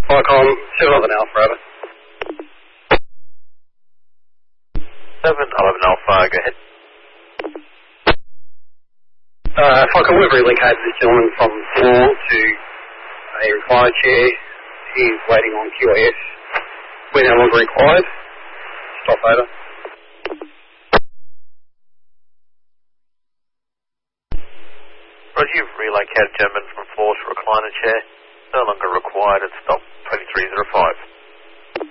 Icon 711 Alpha, over. 711 Alpha, go ahead. If I can relocate this gentleman from floor to a recliner chair, he's waiting on QAS. We're no longer required. Stop, over. Roger, you've relocated gentleman from floor to recliner chair. No longer required at stop 2305.